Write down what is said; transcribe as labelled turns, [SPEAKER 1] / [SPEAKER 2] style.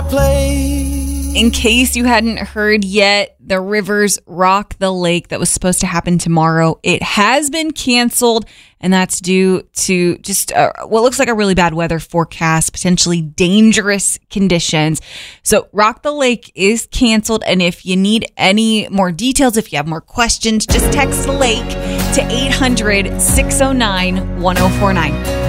[SPEAKER 1] place.
[SPEAKER 2] In case you hadn't heard yet, the Rivers Rock the Lake that was supposed to happen tomorrow, it has been canceled, and that's due to just what looks like a really bad weather forecast, potentially dangerous conditions. So Rock the Lake is canceled, and if you need any more details, if you have more questions, just text LAKE to 800-609-1049.